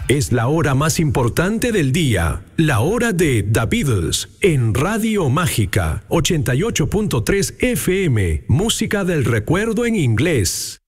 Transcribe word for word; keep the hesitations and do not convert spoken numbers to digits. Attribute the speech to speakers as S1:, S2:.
S1: Es la hora más importante del día, la hora de The Beatles, en Radio Mágica, ochenta y ocho punto tres F M, música del recuerdo en inglés.